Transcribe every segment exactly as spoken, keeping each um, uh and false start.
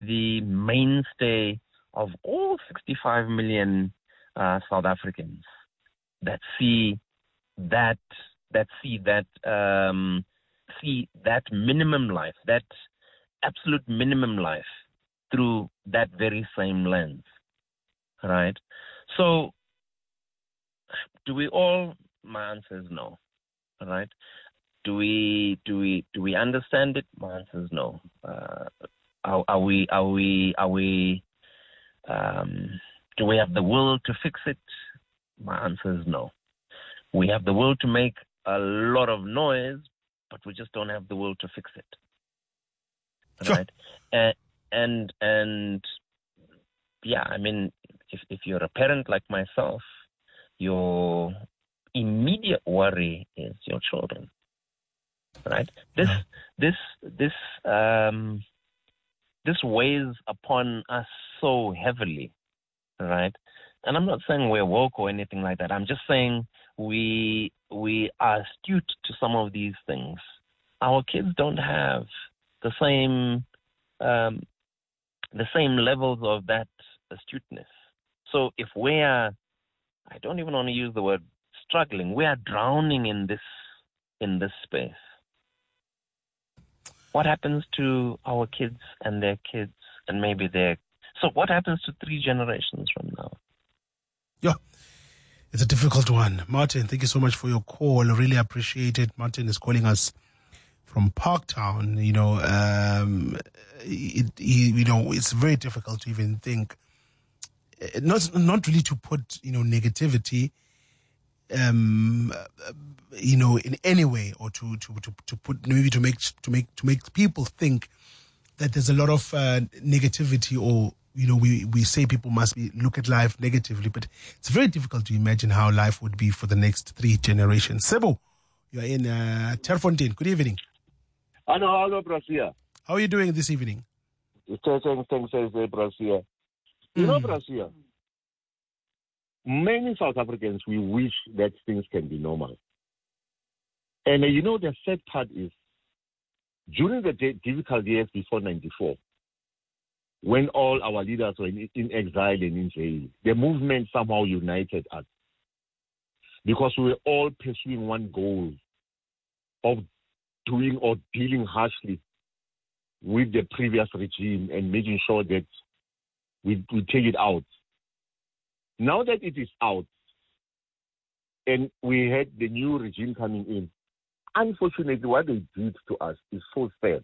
the mainstay of all sixty-five million uh, South Africans that see that that see that um, see that minimum life, that absolute minimum life, through that very same lens, right? So, do we all? My answer is no, right? Do we do we do we understand it? My answer is no. Uh, are, are we are we are we um, do we have the will to fix it? My answer is no. We have the will to make a lot of noise, but we just don't have the will to fix it. Sure. Right? And, and and yeah, I mean, if if you're a parent like myself, your immediate worry is your children. Right? This Yeah. this this um this weighs upon us so heavily, right? And I'm not saying we're woke or anything like that. I'm just saying we we are astute to some of these things. Our kids don't have the same um, the same levels of that astuteness. So if we are, I don't even want to use the word struggling, we are drowning in this in this space. What happens to our kids and their kids and maybe their... So what happens to three generations from now? Yeah, it's a difficult one. Martin, thank you so much for your call. I really appreciate it. Martin is calling us from Parktown. You know, um, it, it, you know, it's very difficult to even think, not not really to put, you know, negativity, um, you know, in any way, or to, to, to, to put maybe to make to make to make people think that there's a lot of uh, negativity, or you know, we, we say people must be look at life negatively, but it's very difficult to imagine how life would be for the next three generations. Sebo, you're in uh, Terfontein. Good evening. Hello, hello, Brasia. How are you doing this evening? Thanks, thanks, Brasia. You know, Brasia, many South Africans, we wish that things can be normal. And uh, you know, the sad part is, during the de- difficult years before ninety-four, when all our leaders were in, in exile and in jail, the movement somehow united us. Because we were all pursuing one goal of doing or dealing harshly with the previous regime and making sure that we, we take it out. Now that it is out and we had the new regime coming in, unfortunately what they did to us is so sad.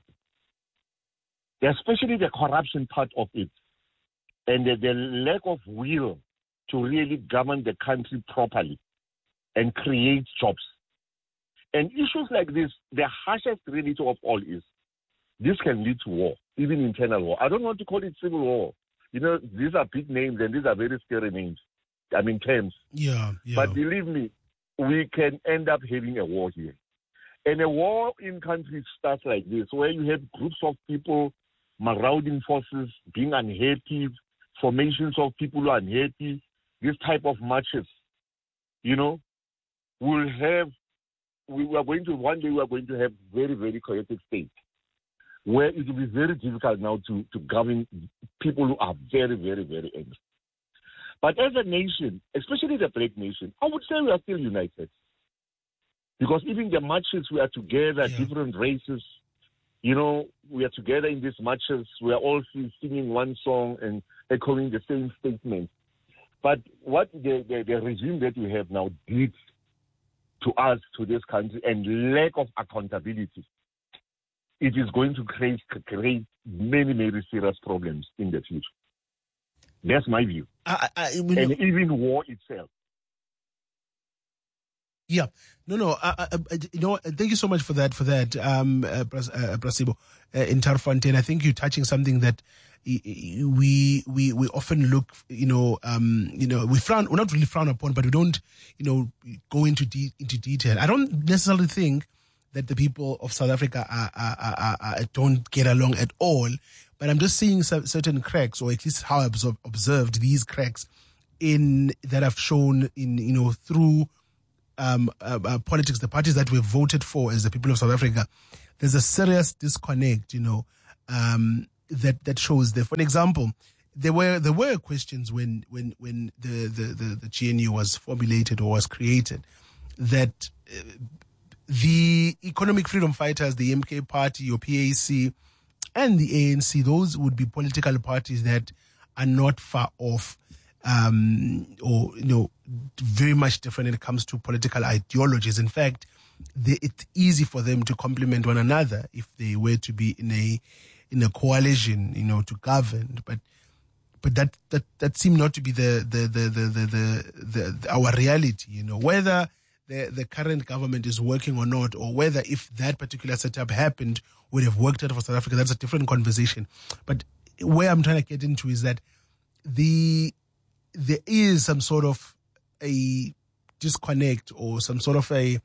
Especially the corruption part of it and the, the lack of will to really govern the country properly and create jobs. And issues like this, the harshest reality of all is this can lead to war, even internal war. I don't want to call it civil war. You know, these are big names and these are very scary names. I mean, terms. Yeah, yeah. But believe me, we can end up having a war here. And a war in countries starts like this, where you have groups of people, marauding forces, being unhappy, formations of people who are unhappy, this type of marches, you know, will have, we are going to, one day we are going to have very, very chaotic state, where it will be very difficult now to, to govern people who are very, very, very angry. But as a nation, especially the black nation, I would say we are still united. Because even the marches, we are together, yeah. Different races, you know, we are together in these marches. We are all singing one song and echoing the same statement. But what the, the, the regime that we have now did to us, to this country, and lack of accountability, it is going to create, create many, many serious problems in the future. That's my view. I, I, and know, even war itself. Yeah, no, no. I, I, I, you know, thank you so much for that. For that, um, uh, Brasibo, uh, in Terfontein, I think you're touching something that we we we often look, you know, um, you know, we frown, we're not really frown upon, but we don't, you know, go into de- into detail. I don't necessarily think that the people of South Africa are, are, are, are, don't get along at all, but I'm just seeing some certain cracks, or at least how I've observed these cracks in that have shown in, you know, through. Um, uh, uh, politics, the parties that we've voted for as the people of South Africa, there's a serious disconnect, you know, um, that, that shows there. For example, there were there were questions when when when the the, the, the G N U was formulated or was created that uh, the Economic Freedom Fighters, the M K Party, your P A C, and the A N C, those would be political parties that are not far off, um, or you know, very much different when it comes to political ideologies. In fact, they, it's easy for them to complement one another if they were to be in a in a coalition, you know, to govern. But but that that that seemed not to be the the the the the, the, the our reality. You know, whether the the current government is working or not, or whether if that particular setup happened would have worked out for South Africa, that's a different conversation. But where I'm trying to get into is that the there is some sort of a disconnect or some sort of a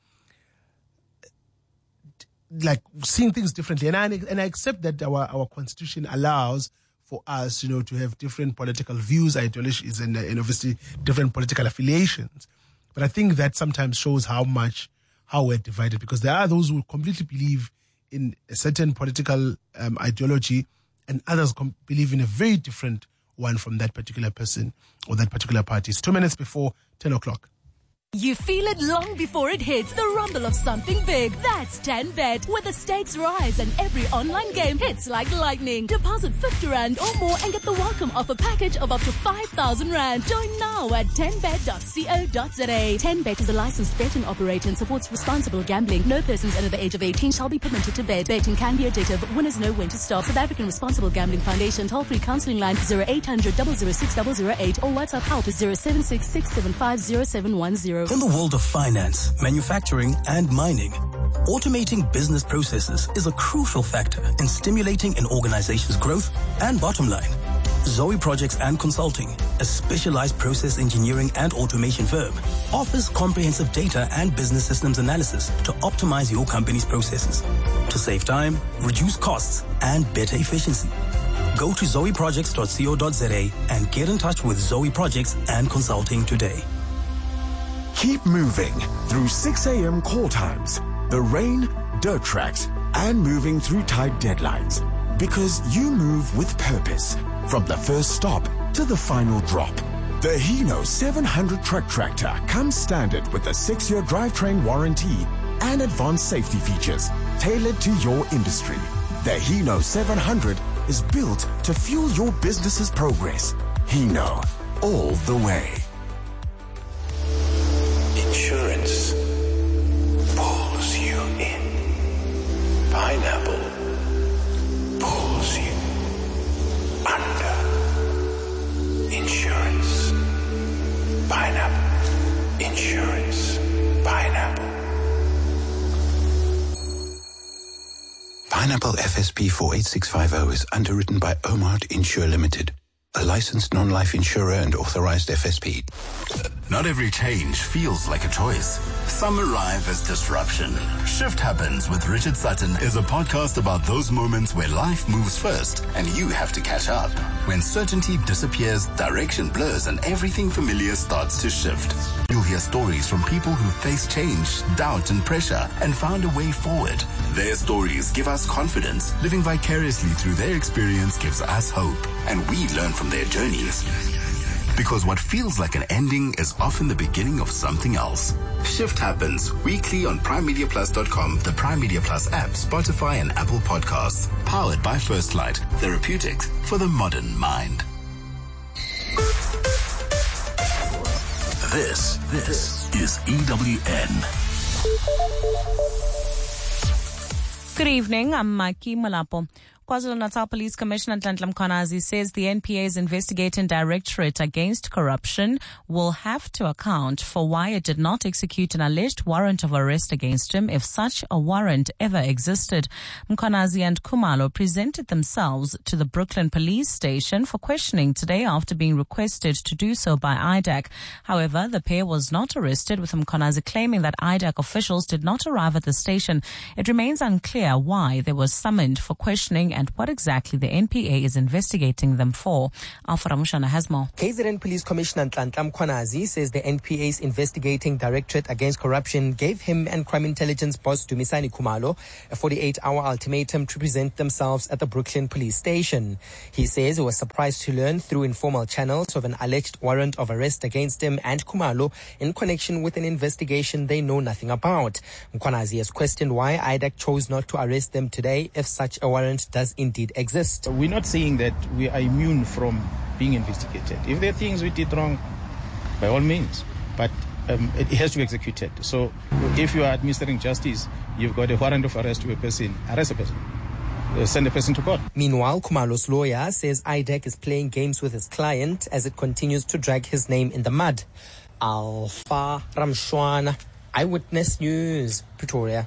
like seeing things differently, and I and I accept that our our constitution allows for us, you know, to have different political views, ideologies, and, and obviously different political affiliations. But I think that sometimes shows how much how we're divided, because there are those who completely believe in a certain political um, ideology, and others com- believe in a very different one from that particular person or that particular party. It's two minutes before ten o'clock. You feel it long before it hits, the rumble of something big. That's ten bet, where the stakes rise and every online game hits like lightning. Deposit fifty rand or more and get the welcome offer package of up to five thousand rand. Join now at ten bet dot co dot za. ten bet is a licensed betting operator and supports responsible gambling. No persons under the age of eighteen shall be permitted to bet. Betting can be addictive. Winners know when to stop. South African Responsible Gambling Foundation toll-free counseling line zero eight hundred, double oh six, double oh eight or WhatsApp help is zero seven six, six seven five, zero seven one zero. In the world of finance, manufacturing, and mining, automating business processes is a crucial factor in stimulating an organization's growth and bottom line. Zoe Projects and Consulting, a specialized process engineering and automation firm, offers comprehensive data and business systems analysis to optimize your company's processes, to save time, reduce costs, and better efficiency. Go to zoe projects dot co dot za and get in touch with Zoe Projects and Consulting today. Keep moving through six a.m. call times, the rain, dirt tracks, and moving through tight deadlines. Because you move with purpose, from the first stop to the final drop. The Hino seven hundred truck tractor comes standard with a six-year drivetrain warranty and advanced safety features tailored to your industry. The Hino seven hundred is built to fuel your business's progress. Hino, all the way. Insurance pulls you in. Pineapple pulls you under. Insurance. Pineapple. Insurance. Pineapple. Pineapple F S P four eight six five zero is underwritten by Omart Insure Limited, a licensed non-life insurer and authorized F S P. Not every change feels like a choice. Some arrive as disruption. Shift Happens with Richard Sutton is a podcast about those moments where life moves first and you have to catch up. When certainty disappears, direction blurs, and everything familiar starts to shift. You'll hear stories from people who faced change, doubt, and pressure and found a way forward. Their stories give us confidence. Living vicariously through their experience gives us hope, and we learn from their journeys. Because what feels like an ending is often the beginning of something else. Shift Happens weekly on prime media plus dot com, the Prime Media Plus app, Spotify, and Apple Podcasts. Powered by First Light, therapeutics for the modern mind. This, this is E W N. Good evening, I'm Maki Malapo. KwaZulu-Natal Police Commissioner Nhlanhla Mkhwanazi says the N P A's investigating directorate against corruption will have to account for why it did not execute an alleged warrant of arrest against him if such a warrant ever existed. Mkhwanazi and Khumalo presented themselves to the Brooklyn Police Station for questioning today after being requested to do so by I D A C. However, the pair was not arrested, with Mkhwanazi claiming that I D A C officials did not arrive at the station. It remains unclear why they were summoned for questioning doing and what exactly the N P A is investigating them for. Alpha Ramushana has more. K Z N Police Commissioner Nhlanhla Mkhwanazi says the N P A's investigating Directorate Against Corruption gave him and Crime Intelligence boss Dumisani Khumalo a forty-eight hour ultimatum to present themselves at the Brooklyn Police Station. He says he was surprised to learn through informal channels of an alleged warrant of arrest against him and Khumalo in connection with an investigation they know nothing about. Mkhwanazi has questioned why I D A C chose not to arrest them today if such a warrant does indeed exist. We're not saying that we are immune from being investigated. If there are things we did wrong, by all means, but um, it has to be executed. So if you are administering justice, you've got a warrant of arrest to a person, arrest a person. Send a person to court. Meanwhile, Khumalo's lawyer says I D A C is playing games with his client as it continues to drag his name in the mud. Alpha Ramshwana, Eyewitness News, Pretoria.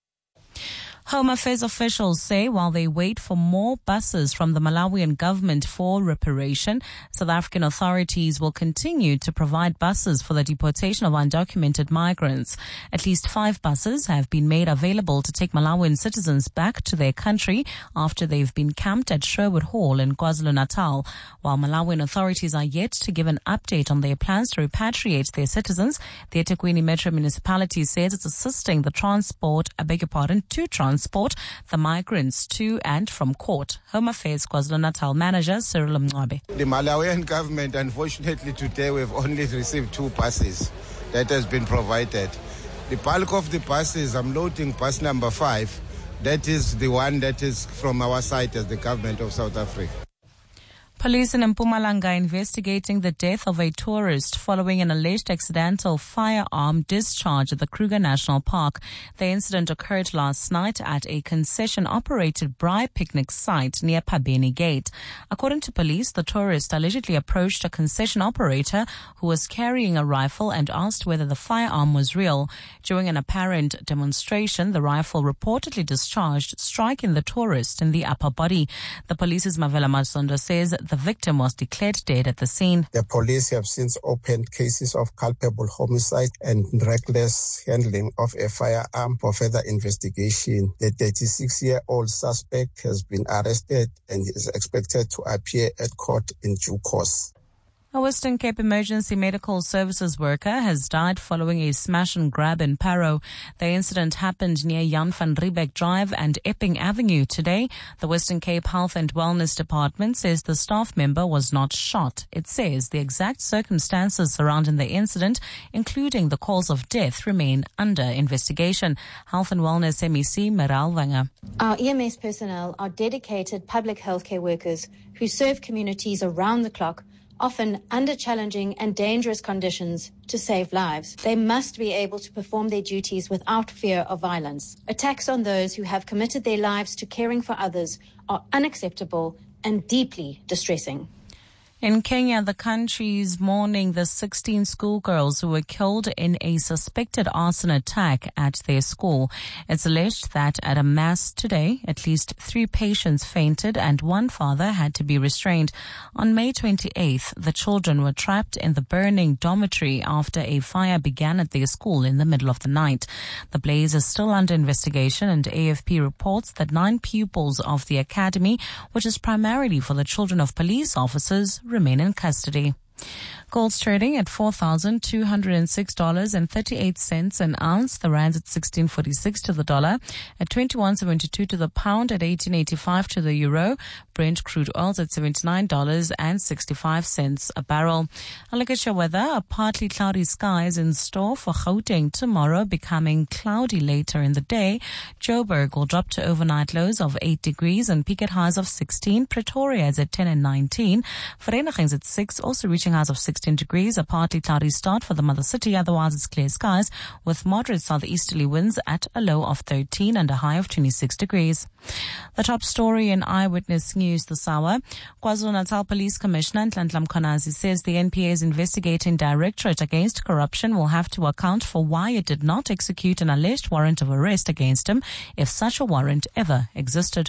Home Affairs officials say while they wait for more buses from the Malawian government for reparation, South African authorities will continue to provide buses for the deportation of undocumented migrants. At least five buses have been made available to take Malawian citizens back to their country after they've been camped at Sherwood Hall in KwaZulu-Natal. While Malawian authorities are yet to give an update on their plans to repatriate their citizens, the eThekwini Metro Municipality says it's assisting the transport, I beg your pardon, to transport Transport the migrants to and from court. Home Affairs KwaZulu-Natal manager Cyril Mncwabe. The Malawian government, unfortunately today we've only received two buses that has been provided. The bulk of the buses, I'm loading bus number five. That is the one that is from our side as the government of South Africa. Police in Mpumalanga are investigating the death of a tourist following an alleged accidental firearm discharge at the Kruger National Park. The incident occurred last night at a concession-operated braai picnic site near Pabeni Gate. According to police, the tourist allegedly approached a concession operator who was carrying a rifle and asked whether the firearm was real. During an apparent demonstration, the rifle reportedly discharged, striking the tourist in the upper body. The police's Mavela Masonda says the victim was declared dead at the scene. The police have since opened cases of culpable homicide and reckless handling of a firearm for further investigation. The thirty-six-year-old suspect has been arrested and is expected to appear at court in due course. A Western Cape emergency medical services worker has died following a smash and grab in Parow. The incident happened near Jan van Riebeck Drive and Epping Avenue today. The Western Cape Health and Wellness Department says the staff member was not shot. It says the exact circumstances surrounding the incident, including the cause of death, remain under investigation. Health and Wellness M E C Meral Wenger. Our E M S personnel are dedicated public healthcare workers who serve communities around the clock, often under challenging and dangerous conditions, to save lives. They must be able to perform their duties without fear of violence. Attacks on those who have committed their lives to caring for others are unacceptable and deeply distressing. In Kenya, the country's mourning the sixteen schoolgirls who were killed in a suspected arson attack at their school. It's alleged that at a mass today, at least three patients fainted and one father had to be restrained. On May twenty-eighth, the children were trapped in the burning dormitory after a fire began at their school in the middle of the night. The blaze is still under investigation, and A F P reports that nine pupils of the academy, which is primarily for the children of police officers, remain in custody. Gold's trading at four thousand two hundred six dollars and thirty-eight cents an ounce. The rand's at sixteen forty-six to the dollar, at twenty-one seventy-two to the pound, at eighteen eighty-five to the euro. Brent crude oil's at seventy-nine dollars and sixty-five cents a barrel. A look at your weather. A partly cloudy skies in store for Gauteng tomorrow, becoming cloudy later in the day. Joburg will drop to overnight lows of eight degrees and peak at highs of sixteen. Pretoria is at ten and nineteen. Vereeniging's at six, also reaching highs of sixteen degrees. A partly cloudy start for the mother city. Otherwise, it's clear skies with moderate southeasterly winds at a low of thirteen and a high of twenty-six degrees. The top story in Eyewitness News this hour. KwaZulu-Natal Police Commissioner Nhlanhla Mkhwanazi says the N P A's investigating Directorate Against Corruption will have to account for why it did not execute an alleged warrant of arrest against him, if such a warrant ever existed.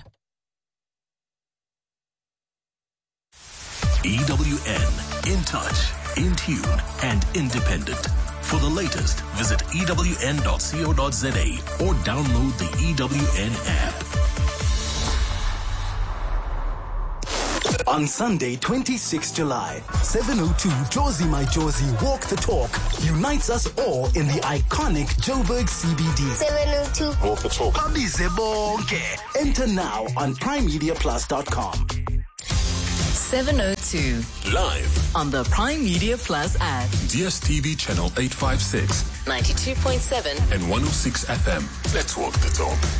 E W N, in touch, in tune, and independent. For the latest, visit E W N dot co dot za or download the E W N app. On Sunday, twenty-sixth July, seven oh two Jozi My Jozi Walk the Talk unites us all in the iconic Joburg C B D. seven oh two Walk the Talk. Abize bonke. Enter now on prime media plus dot com. seven oh two Live on the Prime Media Plus app. D S T V channel eight fifty-six, ninety-two point seven and one oh six F M. Let's walk the talk.